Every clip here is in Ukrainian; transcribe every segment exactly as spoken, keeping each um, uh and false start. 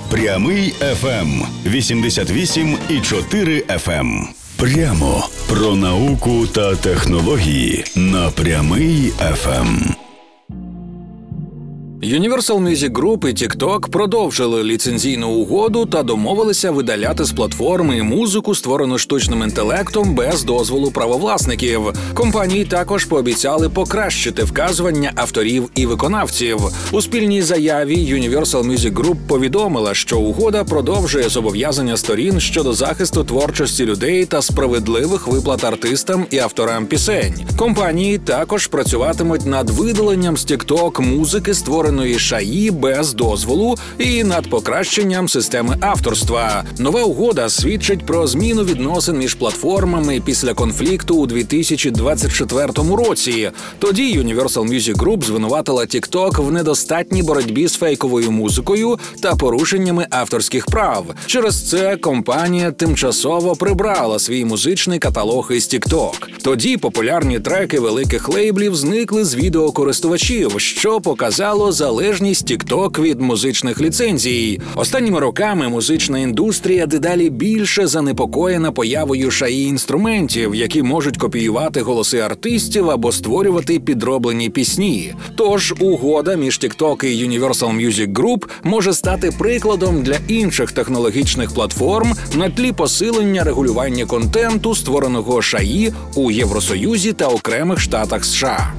Прямий еф ем вісімдесят вісім і чотири еф ем. Прямо про науку та технології на Прямий еф ем. Universal Music Group і TikTok продовжили ліцензійну угоду та домовилися видаляти з платформи музику, створену штучним інтелектом, без дозволу правовласників. Компанії також пообіцяли покращити вказування авторів і виконавців. У спільній заяві Universal Music Group повідомила, що угода продовжує зобов'язання сторін щодо захисту творчості людей та справедливих виплат артистам і авторам пісень. Компанії також працюватимуть над видаленням з TikTok музики, створеної шаї без дозволу, і над покращенням системи авторства. Нова угода свідчить про зміну відносин між платформами після конфлікту у дві тисячі двадцять четвертому році. Тоді Universal Music Group звинуватила TikTok в недостатній боротьбі з фейковою музикою та порушеннями авторських прав. Через це компанія тимчасово прибрала свій музичний каталог із TikTok. Тоді популярні треки великих лейблів зникли з відеокористувачів, що показало залежність TikTok від музичних ліцензій. Останніми роками музична індустрія дедалі більше занепокоєна появою шаї-інструментів, які можуть копіювати голоси артистів або створювати підроблені пісні. Тож угода між TikTok і Universal Music Group може стати прикладом для інших технологічних платформ на тлі посилення регулювання контенту, створеного шаї у Євросоюзі та окремих штатах США.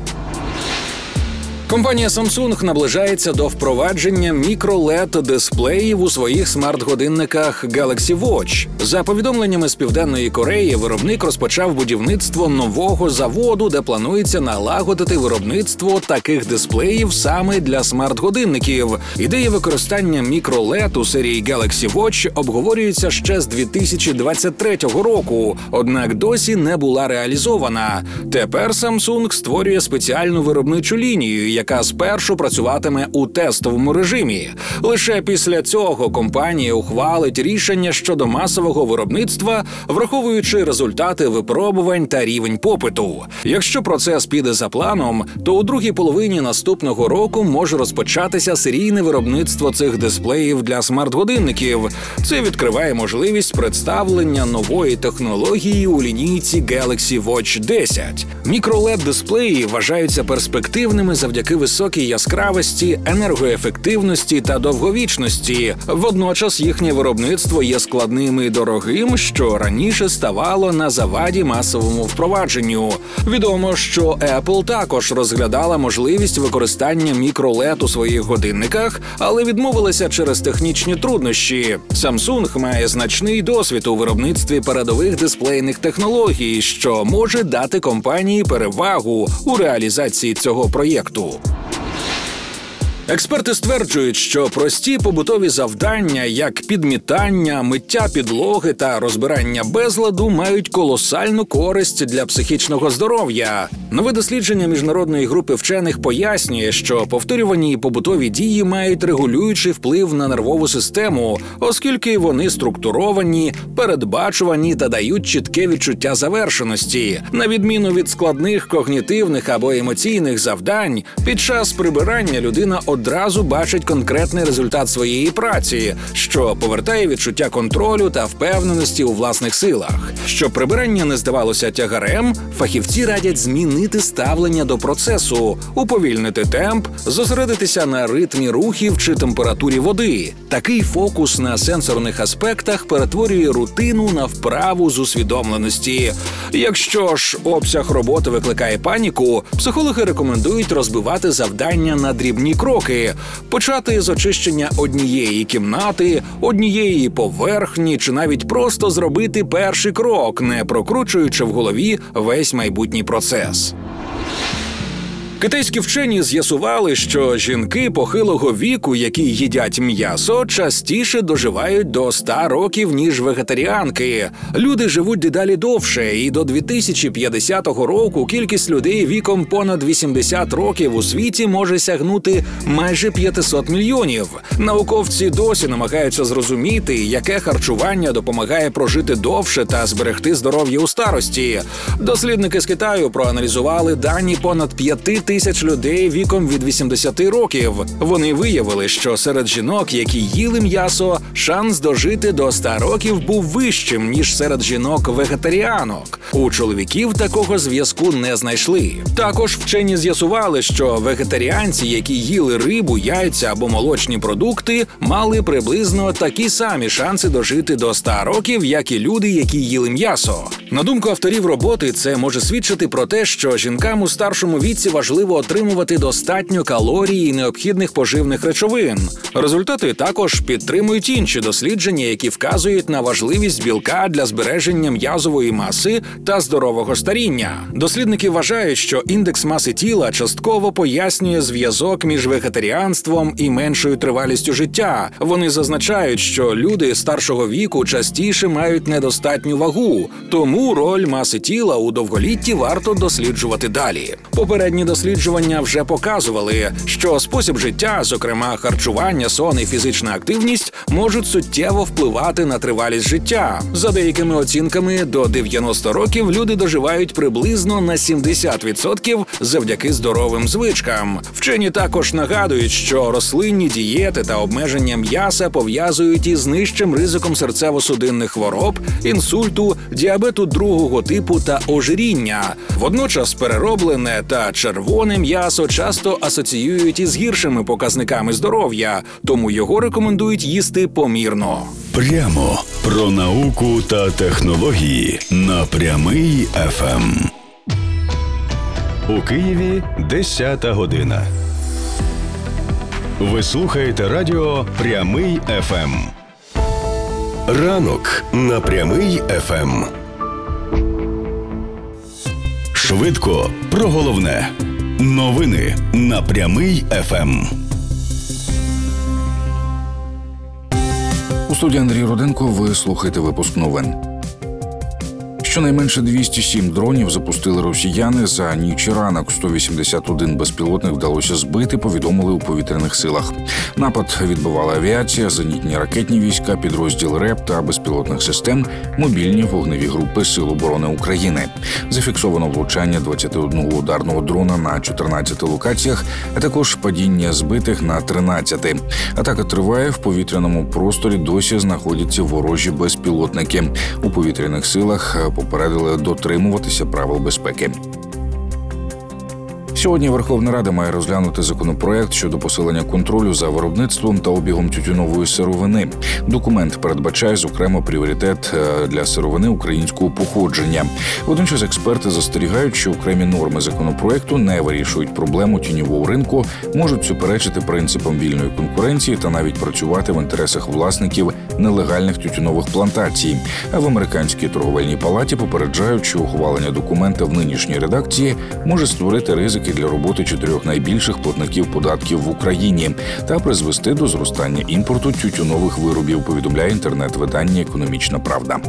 Компанія Samsung наближається до впровадження мікро-лед-дисплеїв у своїх смарт-годинниках Galaxy Watch. За повідомленнями з Південної Кореї, виробник розпочав будівництво нового заводу, де планується налагодити виробництво таких дисплеїв саме для смарт-годинників. Ідея використання мікро-лед у серії Galaxy Watch обговорюється ще з дві тисячі двадцять третього року, однак досі не була реалізована. Тепер Samsung створює спеціальну виробничу лінію, яка спершу працюватиме у тестовому режимі. Лише після цього компанія ухвалить рішення щодо масового виробництва, враховуючи результати випробувань та рівень попиту. Якщо процес піде за планом, то у другій половині наступного року може розпочатися серійне виробництво цих дисплеїв для смарт-годинників. Це відкриває можливість представлення нової технології у лінійці Galaxy Watch десять. Мікро-лед-дисплеї вважаються перспективними завдяки високій яскравості, енергоефективності та довговічності. Водночас їхнє виробництво є складним і дорогим, що раніше ставало на заваді масовому впровадженню. Відомо, що Apple також розглядала можливість використання мікро-лед у своїх годинниках, але відмовилася через технічні труднощі. Samsung має значний досвід у виробництві передових дисплейних технологій, що може дати компанії перевагу у реалізації цього проєкту. Експерти стверджують, що прості побутові завдання, як підмітання, миття підлоги та розбирання безладу, мають колосальну користь для психічного здоров'я. Нове дослідження міжнародної групи вчених пояснює, що повторювані побутові дії мають регулюючий вплив на нервову систему, оскільки вони структуровані, передбачувані та дають чітке відчуття завершеності. На відміну від складних когнітивних або емоційних завдань, під час прибирання людина одразу бачить конкретний результат своєї праці, що повертає відчуття контролю та впевненості у власних силах. Щоб прибирання не здавалося тягарем, фахівці радять змінити ставлення до процесу, уповільнити темп, зосередитися на ритмі рухів чи температурі води. Такий фокус на сенсорних аспектах перетворює рутину на вправу з усвідомленості. Якщо ж обсяг роботи викликає паніку, психологи рекомендують розбивати завдання на дрібні кроки, почати з очищення однієї кімнати, однієї поверхні чи навіть просто зробити перший крок, не прокручуючи в голові весь майбутній процес. Китайські вчені з'ясували, що жінки похилого віку, які їдять м'ясо, частіше доживають до ста років, ніж вегетаріанки. Люди живуть дедалі довше, і до дві тисячі п'ятдесятого року кількість людей віком понад вісімдесят років у світі може сягнути майже п'ятсот мільйонів. Науковці досі намагаються зрозуміти, яке харчування допомагає прожити довше та зберегти здоров'я у старості. Дослідники з Китаю проаналізували дані понад п'яти тисяч людей віком від вісімдесяти років. Вони виявили, що серед жінок, які їли м'ясо, шанс дожити до ста років був вищим, ніж серед жінок-вегетаріанок. У чоловіків такого зв'язку не знайшли. Також вчені з'ясували, що вегетаріанці, які їли рибу, яйця або молочні продукти, мали приблизно такі самі шанси дожити до ста років, як і люди, які їли м'ясо. На думку авторів роботи, це може свідчити про те, що жінкам у старшому віці важливо отримувати достатньо калорій і необхідних поживних речовин. Результати також підтримують інші дослідження, які вказують на важливість білка для збереження м'язової маси та здорового старіння. Дослідники вважають, що індекс маси тіла частково пояснює зв'язок між вегетаріанством і меншою тривалістю життя. Вони зазначають, що люди старшого віку частіше мають недостатню вагу, тому роль маси тіла у довголітті варто досліджувати далі. Попередні дослідження вже показували, що спосіб життя, зокрема харчування, сон і фізична активність, можуть суттєво впливати на тривалість життя. За деякими оцінками, до дев'яноста років люди доживають приблизно на сімдесят відсотків завдяки здоровим звичкам. Вчені також нагадують, що рослинні дієти та обмеження м'яса пов'язують із нижчим ризиком серцево-судинних хвороб, інсульту, діабету другого типу та ожиріння. Водночас перероблене та червоне м'ясо часто асоціюють із гіршими показниками здоров'я, тому його рекомендують їсти помірно. Прямо про науку та технології на Прямий еф ем. У Києві десята година. Ви слухаєте радіо Прямий еф ем. Ранок на Прямий еф ем. Швидко про головне. Новини на Прямий еф ем. У студії Андрій Руденко ви слухаєте випуск новин. Щонайменше двісті сім дронів запустили росіяни за ніч і ранок. сто вісімдесят один безпілотник вдалося збити, повідомили у повітряних силах. Напад відбивала авіація, зенітні ракетні війська, підрозділ РЕП та безпілотних систем, мобільні вогневі групи Сил оборони України. Зафіксовано влучання двадцяти одного ударного дрона на чотирнадцяти локаціях, а також падіння збитих на тринадцяти. Атака триває, в повітряному просторі досі знаходяться ворожі безпілотники. У повітряних силах попередили дотримуватися правил безпеки. Сьогодні Верховна Рада має розглянути законопроект щодо посилення контролю за виробництвом та обігом тютюнової сировини. Документ передбачає, зокрема, пріоритет для сировини українського походження. Водночас експерти застерігають, що окремі норми законопроекту не вирішують проблему тіньового ринку, можуть суперечити принципам вільної конкуренції та навіть працювати в інтересах власників нелегальних тютюнових плантацій. А в американській торговельній палаті попереджають, що ухвалення документа в нинішній редакції може створити ризики для роботи чотирьох найбільших платників податків в Україні та призвести до зростання імпорту тютюнових виробів, повідомляє інтернет-видання «Економічна правда».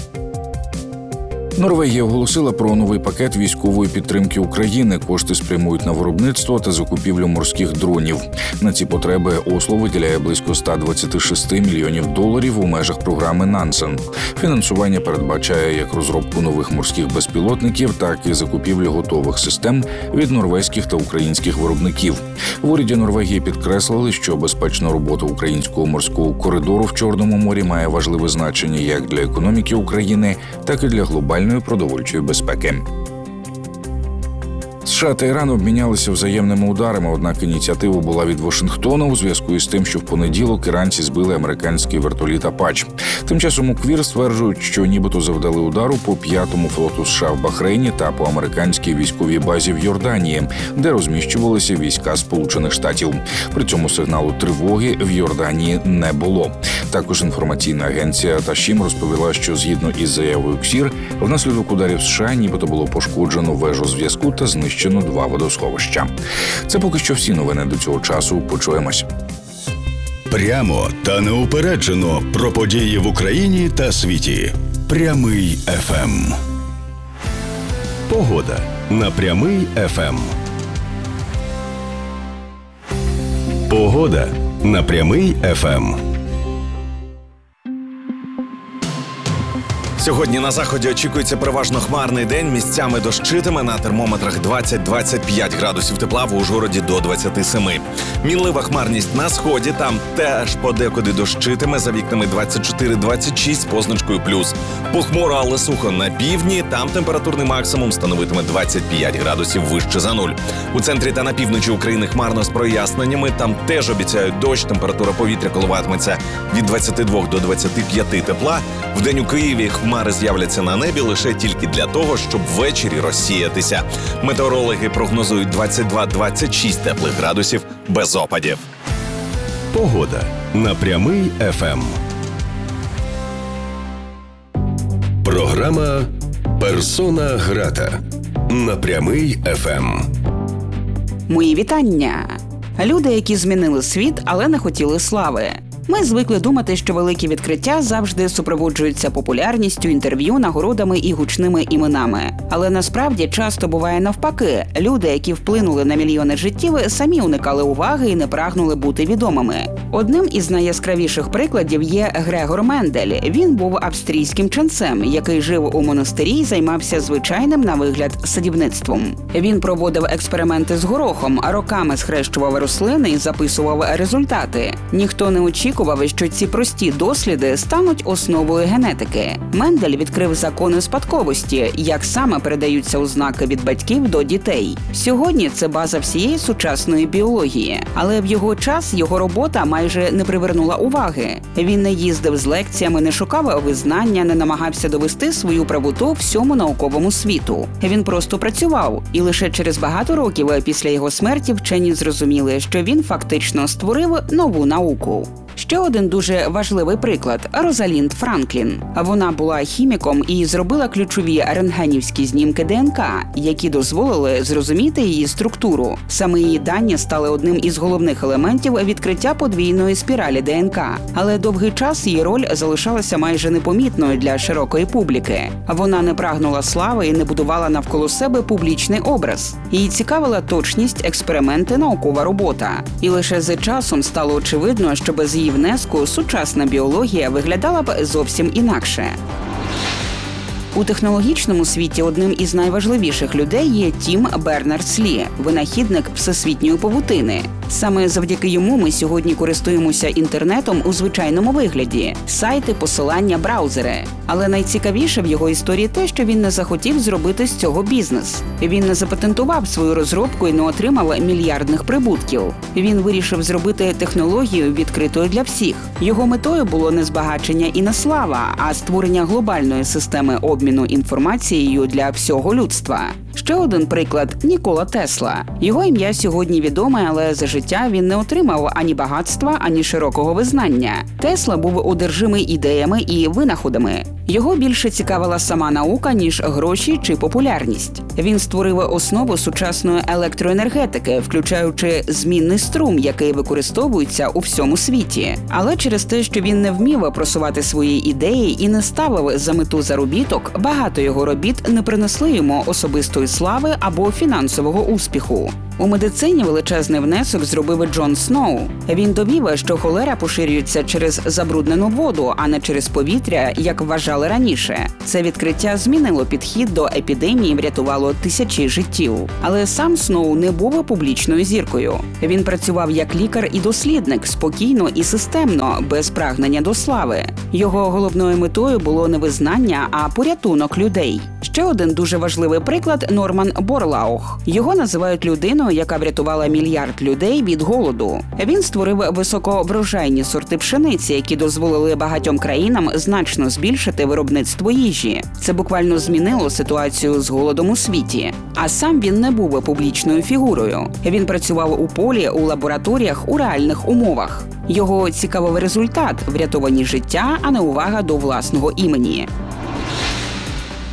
Норвегія оголосила про новий пакет військової підтримки України. Кошти спрямують на виробництво та закупівлю морських дронів. На ці потреби Осло виділяє близько ста двадцяти шести мільйонів доларів у межах програми «Нансен». Фінансування передбачає як розробку нових морських безпілотників, так і закупівлю готових систем від норвезьких та українських виробників. В уряді Норвегії підкреслили, що безпечна робота українського морського коридору в Чорному морі має важливе значення як для економіки України, так і для глобальної продовольчої безпеки. США та Іран обмінялися взаємними ударами, однак ініціатива була від Вашингтона у зв'язку із тим, що в понеділок іранці збили американський вертоліт «Апач». Тим часом у КВІР стверджують, що нібито завдали удару по п'ятому флоту США в Бахрейні та по американській військовій базі в Йорданії, де розміщувалися війська Сполучених Штатів. При цьому сигналу тривоги в Йорданії не було. Також інформаційна агенція Ташім розповіла, що згідно із заявою КСІР, внаслідок ударів США нібито було пошкоджено вежу зв'язку та знищено два водосховища. Це поки що всі новини до цього часу. Почуємось. Прямо та неупереджено про події в Україні та світі. Прямий еф ем. Погода на Прямий еф ем. Погода на Прямий еф ем. Сьогодні на заході очікується переважно хмарний день. Місцями дощитиме, на термометрах двадцять-двадцять п'ять градусів тепла, в Ужгороді до двадцять сім. Мінлива хмарність на сході, там теж подекуди дощитиме, за вікнами двадцять чотири двадцять шість з позначкою плюс. Похмуро, але сухо на півдні, там температурний максимум становитиме двадцять п'ять градусів вище за нуль. У центрі та на півночі України хмарно з проясненнями, там теж обіцяють дощ, температура повітря коливатиметься від двадцяти двох до двадцяти п'яти тепла. Вдень у Києві хмари з'являться на небі лише тільки для того, щоб ввечері розсіятися. Метеорологи прогнозують двадцять два двадцять шість теплих градусів без опадів. Погода на Прямий еф ем. Програма «Персона грата» на Прямий еф ем. Мої вітання! Люди, які змінили світ, але не хотіли слави. Ми звикли думати, що великі відкриття завжди супроводжуються популярністю, інтерв'ю, нагородами і гучними іменами. Але насправді часто буває навпаки. Люди, які вплинули на мільйони життів, самі уникали уваги і не прагнули бути відомими. Одним із найяскравіших прикладів є Грегор Мендель. Він був австрійським ченцем, який жив у монастирі і займався звичайним на вигляд садівництвом. Він проводив експерименти з горохом, роками схрещував рослини і записував результати. Ніхто не очікував, що ці прості досліди стануть основою генетики. Мендель відкрив закони спадковості, як саме передаються ознаки від батьків до дітей. Сьогодні це база всієї сучасної біології. Але в його час його робота майже не привернула уваги. Він не їздив з лекціями, не шукав визнання, не намагався довести свою правоту всьому науковому світу. Він просто працював. І лише через багато років після його смерті вчені зрозуміли, що він фактично створив нову науку. Ще один дуже важливий приклад – Розалінд Франклін. Вона була хіміком і зробила ключові рентгенівські знімки ДНК, які дозволили зрозуміти її структуру. Саме її дані стали одним із головних елементів відкриття подвійної спіралі ДНК. Але довгий час її роль залишалася майже непомітною для широкої публіки. Вона не прагнула слави і не будувала навколо себе публічний образ. Її цікавила точність, експерименти, наукова робота. І лише з часом стало очевидно, що без її внеску сучасна біологія виглядала б зовсім інакше. У технологічному світі одним із найважливіших людей є Тім Бернерс-Лі, винахідник всесвітньої павутини. Саме завдяки йому ми сьогодні користуємося інтернетом у звичайному вигляді – сайти, посилання, браузери. Але найцікавіше в його історії те, що він не захотів зробити з цього бізнес. Він не запатентував свою розробку і не отримав мільярдних прибутків. Він вирішив зробити технологію відкритою для всіх. Його метою було не збагачення і не слава, а створення глобальної системи обміну інформацією для всього людства. Ще один приклад – Нікола Тесла. Його ім'я сьогодні відоме, але за життя він не отримав ані багатства, ані широкого визнання. Тесла був одержимий ідеями і винаходами. Його більше цікавила сама наука, ніж гроші чи популярність. Він створив основу сучасної електроенергетики, включаючи змінний струм, який використовується у всьому світі. Але через те, що він не вмів просувати свої ідеї і не ставив за мету заробіток, багато його робіт не принесли йому особистої слави або фінансового успіху. У медицині величезний внесок зробив Джон Сноу. Він довів, що холера поширюється через забруднену воду, а не через повітря, як вважали раніше. Це відкриття змінило підхід до епідемії і врятувало тисячі життів. Але сам Сноу не був публічною зіркою. Він працював як лікар і дослідник, спокійно і системно, без прагнення до слави. Його головною метою було не визнання, а порятунок людей. Ще один дуже важливий приклад – Норман Борлаух. Його називають людиною, яка врятувала мільярд людей від голоду. Він створив високоврожайні сорти пшениці, які дозволили багатьом країнам значно збільшити виробництво їжі. Це буквально змінило ситуацію з голодом у світі. А сам він не був публічною фігурою. Він працював у полі, у лабораторіях, у реальних умовах. Його цікавив результат – врятовані життя, а не увага до власного імені.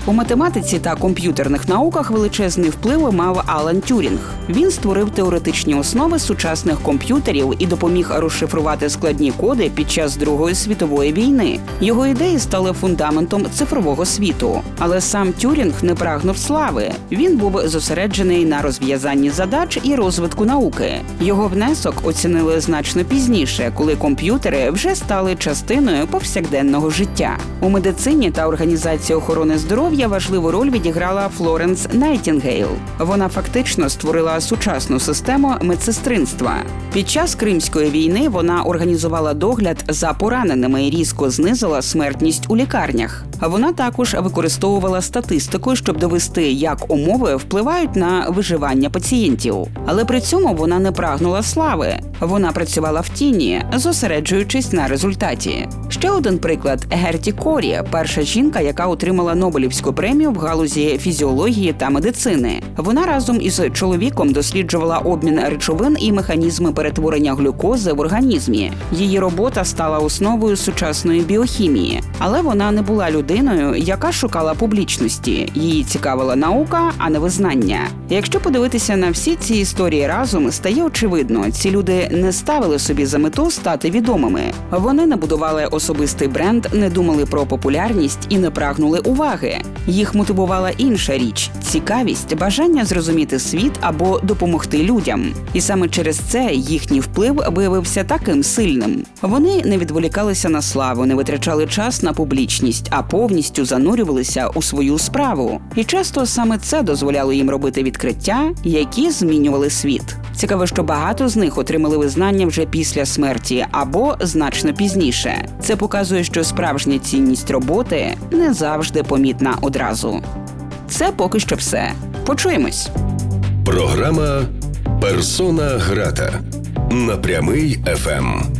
У математиці та комп'ютерних науках величезний вплив мав Алан Тюрінг. Він створив теоретичні основи сучасних комп'ютерів і допоміг розшифрувати складні коди під час Другої світової війни. Його ідеї стали фундаментом цифрового світу. Але сам Тюрінг не прагнув слави. Він був зосереджений на розв'язанні задач і розвитку науки. Його внесок оцінили значно пізніше, коли комп'ютери вже стали частиною повсякденного життя. У медицині та організації охорони здоров'я важливу роль відіграла Флоренс Найтінгейл. Вона фактично створила сучасну систему медсестринства. Під час Кримської війни вона організувала догляд за пораненими і різко знизила смертність у лікарнях. Вона також використовувала статистику, щоб довести, як умови впливають на виживання пацієнтів. Але при цьому вона не прагнула слави. Вона працювала в тіні, зосереджуючись на результаті. Ще один приклад – Герті Корі, перша жінка, яка отримала Нобелівську премію в галузі фізіології та медицини. Вона разом із чоловіком досліджувала обмін речовин і механізми перетворення глюкози в організмі. Її робота стала основою сучасної біохімії. Але вона не була людиною, яка шукала публічності. Її цікавила наука, а не визнання. Якщо подивитися на всі ці історії разом, стає очевидно, ці люди не ставили собі за мету стати відомими. Вони не будували особистий бренд, не думали про популярність і не прагнули уваги. Їх мотивувала інша річ – цікавість, бажання зрозуміти світ або допомогти людям. І саме через це їхній вплив виявився таким сильним. Вони не відволікалися на славу, не витрачали час на публічність, а повністю занурювалися у свою справу. І часто саме це дозволяло їм робити відкриття, які змінювали світ. Цікаво, що багато з них отримали визнання вже після смерті або значно пізніше. Це показує, що справжня цінність роботи не завжди помітна одразу. Це поки що все. Почуємось. Програма «Персона грата» на Прямий еф ем.